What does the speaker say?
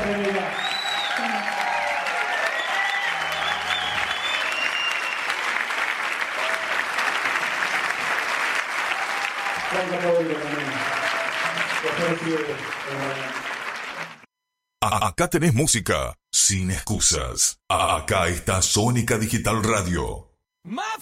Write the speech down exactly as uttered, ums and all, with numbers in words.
realidad. Acá tenés música sin excusas. Acá está Sónica Digital Radio.